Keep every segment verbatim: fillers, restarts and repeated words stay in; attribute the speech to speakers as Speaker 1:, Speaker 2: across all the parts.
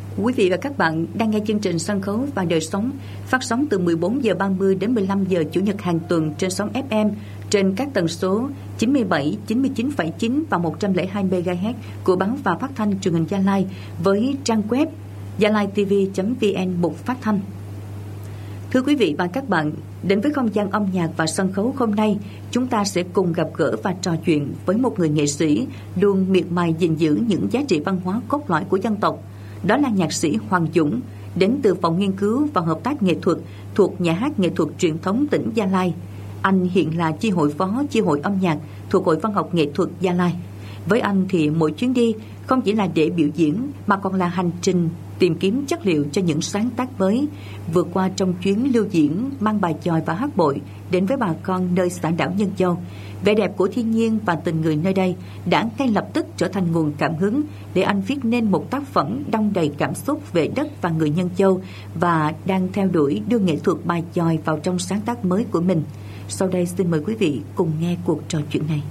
Speaker 1: Quý vị và các bạn đang nghe chương trình Sân khấu và đời sống phát sóng từ mười bốn giờ ba mươi đến mười lăm giờ Chủ nhật hàng tuần trên sóng ép em trên các tần số chín mươi bảy, chín mươi chín phẩy chín và một trăm lẻ hai mê ga héc của báo và phát thanh truyền hình Gia Lai với trang web gia lai t v chấm v n mục phát thanh. Thưa quý vị và các bạn, đến với không gian âm nhạc và sân khấu hôm nay, chúng ta sẽ cùng gặp gỡ và trò chuyện với một người nghệ sĩ luôn miệt mài gìn giữ những giá trị văn hóa cốt lõi của dân tộc. Đó là nhạc sĩ Hoàng Dũng, đến từ Phòng Nghiên cứu và Hợp tác Nghệ thuật thuộc Nhà hát Nghệ thuật Truyền thống tỉnh Gia Lai. Anh hiện là chi hội phó chi hội âm nhạc thuộc Hội Văn học Nghệ thuật Gia Lai. Với anh thì mỗi chuyến đi không chỉ là để biểu diễn mà còn là hành trình tìm kiếm chất liệu cho những sáng tác mới. Vượt qua trong chuyến lưu diễn mang bài chòi và hát bội đến với bà con nơi xã đảo Nhân Châu, vẻ đẹp của thiên nhiên và tình người nơi đây đã ngay lập tức trở thành nguồn cảm hứng để anh viết nên một tác phẩm đong đầy cảm xúc về đất và người Nhân Châu, và đang theo đuổi đưa nghệ thuật bài chòi vào trong sáng tác mới của mình. Sau đây xin mời quý vị cùng nghe cuộc trò chuyện này.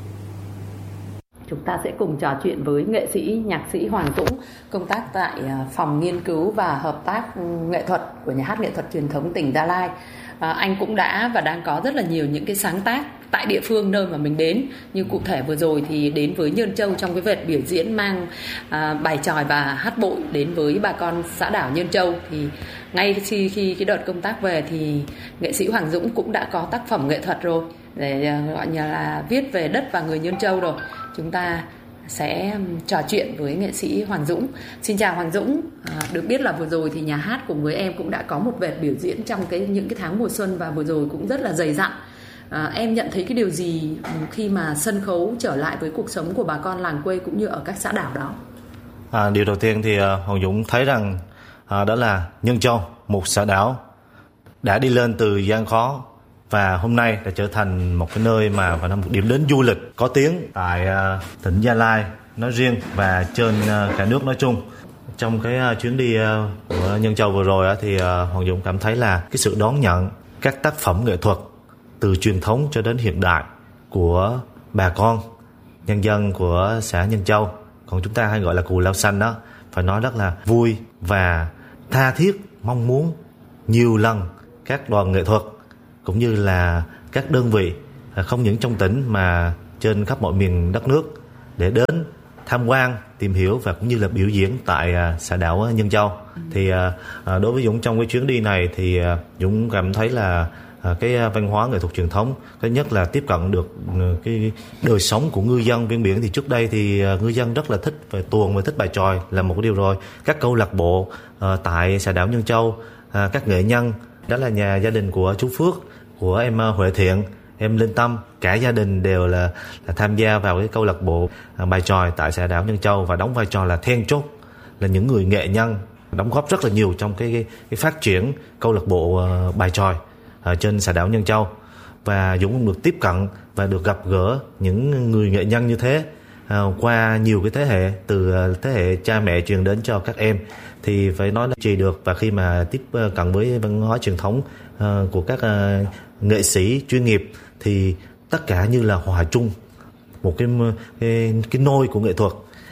Speaker 2: Chúng ta sẽ cùng trò chuyện với nghệ sĩ, nhạc sĩ Hoàng Dũng, công tác tại Phòng Nghiên cứu và Hợp tác Nghệ thuật của Nhà hát Nghệ thuật Truyền thống tỉnh Gia Lai. À, anh cũng đã và đang có rất là nhiều những cái sáng tác tại địa phương nơi mà mình đến. Như cụ thể vừa rồi thì đến với Nhơn Châu trong cái vệt biểu diễn mang à, bài chòi và hát bội đến với bà con xã đảo Nhơn Châu. Thì ngay khi, khi cái đợt công tác về thì nghệ sĩ Hoàng Dũng cũng đã có tác phẩm nghệ thuật rồi, để gọi như là viết về đất và người Nhơn Châu rồi. Chúng ta sẽ trò chuyện với nghệ sĩ Hoàng Dũng. Xin chào Hoàng Dũng. À, được biết là vừa rồi thì nhà hát cùng với em cũng đã có một vệt biểu diễn trong cái những cái tháng mùa xuân, và vừa rồi cũng rất là dày dặn. À, em nhận thấy cái điều gì khi mà sân khấu trở lại với cuộc sống của bà con làng quê cũng như ở các xã đảo đó?
Speaker 3: À, điều đầu tiên thì uh, Hoàng Dũng thấy rằng uh, đó là Nhơn Châu, một xã đảo đã đi lên từ gian khó, và hôm nay đã trở thành một cái nơi mà và là một điểm đến du lịch có tiếng tại uh, tỉnh Gia Lai nói riêng và trên uh, cả nước nói chung. Trong cái uh, chuyến đi uh, của Nhơn Châu vừa rồi uh, thì uh, Hoàng Dũng cảm thấy là cái sự đón nhận các tác phẩm nghệ thuật từ truyền thống cho đến hiện đại của bà con nhân dân của xã Nhơn Châu, còn chúng ta hay gọi là Cù Lao Xanh đó, phải nói rất là vui và tha thiết mong muốn nhiều lần các đoàn nghệ thuật cũng như là các đơn vị không những trong tỉnh mà trên khắp mọi miền đất nước để đến tham quan, tìm hiểu và cũng như là biểu diễn tại xã đảo Nhơn Châu. Thì đối với Dũng trong cái chuyến đi này thì Dũng cảm thấy là cái văn hóa nghệ thuật truyền thống, cái nhất là tiếp cận được cái đời sống của ngư dân ven biển. Thì trước đây thì ngư dân rất là thích về tuồng và thích bài chòi là một cái điều rồi. Các câu lạc bộ tại xã đảo Nhơn Châu, các nghệ nhân, đó là nhà gia đình của chú Phước, của em Huệ Thiện, em Linh Tâm, cả gia đình đều là, là tham gia vào cái câu lạc bộ bài chòi tại xã đảo Nhơn Châu và đóng vai trò là then chốt, là những người nghệ nhân đóng góp rất là nhiều trong cái, cái, cái phát triển câu lạc bộ bài chòi ở trên xã đảo Nhơn Châu. Và Dũng cũng được tiếp cận và được gặp gỡ những người nghệ nhân như thế à, qua nhiều cái thế hệ, từ thế hệ cha mẹ truyền đến cho các em, thì phải nói là trì được. Và khi mà tiếp cận với văn hóa truyền thống uh, của các uh, nghệ sĩ chuyên nghiệp thì tất cả như là hòa chung một cái cái, cái nôi của nghệ thuật.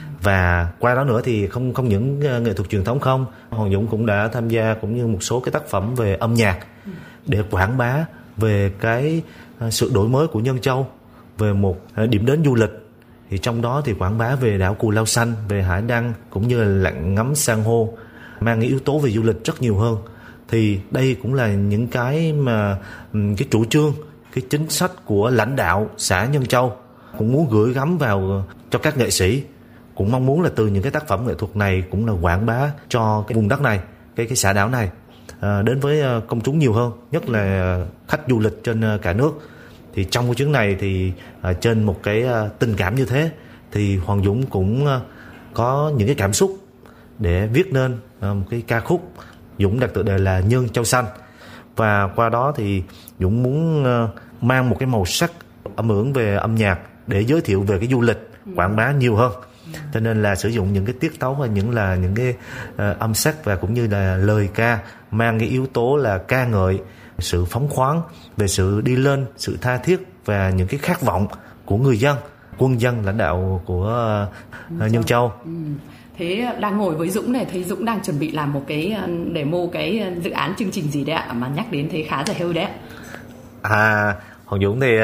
Speaker 3: Và qua đó nữa thì không không những nghệ thuật truyền thống không, Hoàng Dũng cũng đã tham gia cũng như một số cái tác phẩm về âm nhạc để quảng bá về cái sự đổi mới của Nhơn Châu, về một điểm đến du lịch. Thì trong đó thì quảng bá về đảo Cù Lao Xanh, về hải đăng cũng như là lặn ngắm san hô, mang cái yếu tố về du lịch rất nhiều hơn. Thì đây cũng là những cái mà cái chủ trương, cái chính sách của lãnh đạo xã Nhơn Châu cũng muốn gửi gắm vào cho các nghệ sĩ. Cũng mong muốn là từ những cái tác phẩm nghệ thuật này cũng là quảng bá cho cái vùng đất này, cái cái xã đảo này à, đến với công chúng nhiều hơn, nhất là khách du lịch trên cả nước. Thì trong cái chuyến này thì à, trên một cái à, tình cảm như thế thì Hoàng Dũng cũng à, có những cái cảm xúc để viết nên à, một cái ca khúc. Dũng đặt tựa đề là Nhơn Châu Xanh, và qua đó thì Dũng muốn à, mang một cái màu sắc âm hưởng về âm nhạc để giới thiệu về cái du lịch, quảng bá nhiều hơn. Cho nên là sử dụng những cái tiết tấu và những là những cái uh, âm sắc và cũng như là lời ca mang cái yếu tố là ca ngợi sự phóng khoáng về sự đi lên, sự tha thiết và những cái khát vọng của người dân, quân dân, lãnh đạo của uh, Nhơn Châu.
Speaker 2: Ừ. Thế đang ngồi với Dũng này, thấy Dũng đang chuẩn bị làm một cái demo cái dự án chương trình gì đấy ạ, mà nhắc đến thấy khá dễ hơi đấy.
Speaker 3: À, Hoàng Dũng thì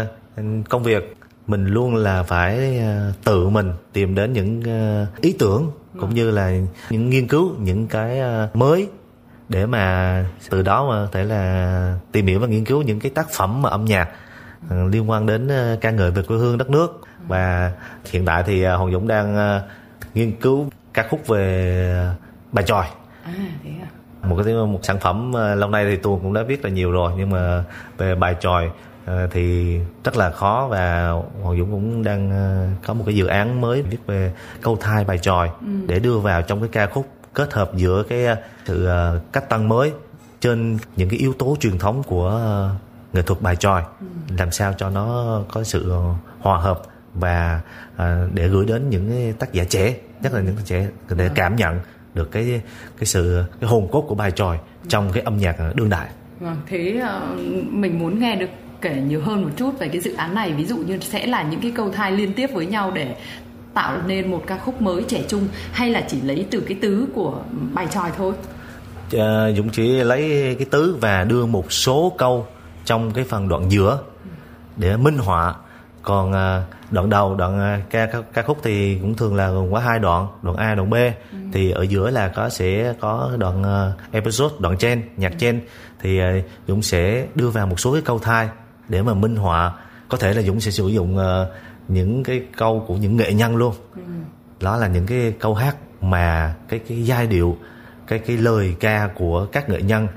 Speaker 3: uh, công việc mình luôn là phải uh, tự mình tìm đến những uh, ý tưởng cũng như là những nghiên cứu những cái uh, mới để mà từ đó mà có thể là tìm hiểu và nghiên cứu những cái tác phẩm mà âm nhạc uh, liên quan đến uh, ca ngợi về quê hương đất nước. Và hiện tại thì uh, Hoàng Dũng đang uh, nghiên cứu ca khúc về bài chòi.
Speaker 2: À, thế à?
Speaker 3: Một cái một sản phẩm uh, lâu nay thì Tuồng cũng đã viết là nhiều rồi, nhưng mà về bài chòi uh, thì rất là khó, và Hoàng Dũng cũng đang uh, có một cái dự án mới viết về câu thai bài chòi ừ. để đưa vào trong cái ca khúc, kết hợp giữa cái uh, sự uh, cách tăng mới trên những cái yếu tố truyền thống của uh, nghệ thuật bài chòi, ừ. làm sao cho nó có sự uh, hòa hợp và uh, để gửi đến những tác giả trẻ, nhất là những tác trẻ để cảm nhận được cái cái sự cái hồn cốt của bài chòi trong cái âm nhạc đương đại.
Speaker 2: Vâng, thế uh, mình muốn nghe được kể nhiều hơn một chút về cái dự án này, ví dụ như sẽ là những cái câu thai liên tiếp với nhau để tạo nên một ca khúc mới trẻ trung, hay là chỉ lấy từ cái tứ của bài chòi thôi?
Speaker 3: Uh, Dũng chỉ lấy cái tứ và đưa một số câu trong cái phần đoạn giữa để minh họa. Còn uh, đoạn đầu, đoạn uh, ca, ca ca khúc thì cũng thường là gồm có hai đoạn, đoạn A, đoạn B. Ừ. Thì ở giữa là có sẽ có đoạn uh, episode, đoạn trên, nhạc ừ. trên. Thì uh, Dũng sẽ đưa vào một số cái câu thai để mà minh họa. Có thể là Dũng sẽ sử dụng uh, những cái câu của những nghệ nhân luôn. Ừ. Đó là những cái câu hát mà cái cái giai điệu, cái cái lời ca của các nghệ nhân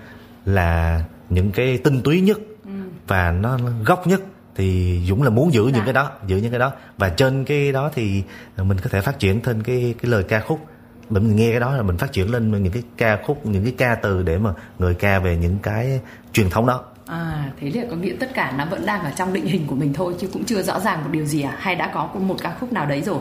Speaker 3: là những cái tinh túy nhất ừ. và nó, nó gốc nhất. Thì Dũng là muốn giữ dạ. những cái đó, giữ những cái đó, và trên cái đó thì mình có thể phát triển thêm cái cái lời ca khúc. Mình nghe cái đó là mình phát triển lên những cái ca khúc, những cái ca từ để mà người ca về những cái truyền thống đó.
Speaker 2: À, thế là có nghĩa tất cả nó vẫn đang ở trong định hình của mình thôi, chứ cũng chưa rõ ràng một điều gì à? Hay đã có một ca khúc nào đấy rồi?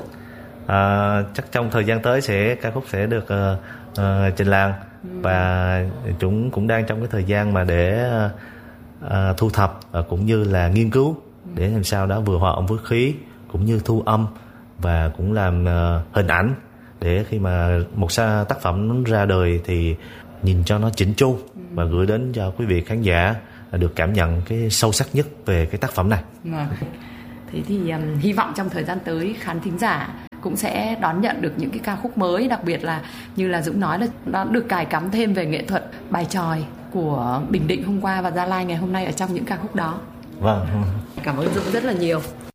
Speaker 3: À, chắc trong thời gian tới sẽ ca khúc sẽ được uh, uh, trình làng ừ. và chúng cũng đang trong cái thời gian mà để uh, uh, thu thập uh, cũng như là nghiên cứu để làm sao đó vừa hòa âm với khí cũng như thu âm và cũng làm uh, hình ảnh để khi mà một tác phẩm nó ra đời thì nhìn cho nó chỉnh chu và gửi đến cho quý vị khán giả được cảm nhận cái sâu sắc nhất về cái tác phẩm này.
Speaker 2: Thế thì um, hy vọng trong thời gian tới khán thính giả cũng sẽ đón nhận được những cái ca khúc mới, đặc biệt là như là Dũng nói là nó được cài cắm thêm về nghệ thuật bài chòi của Bình Định hôm qua và Gia Lai ngày hôm nay ở trong những ca khúc đó.
Speaker 3: Vâng.
Speaker 2: Cảm ơn Dũng rất là nhiều.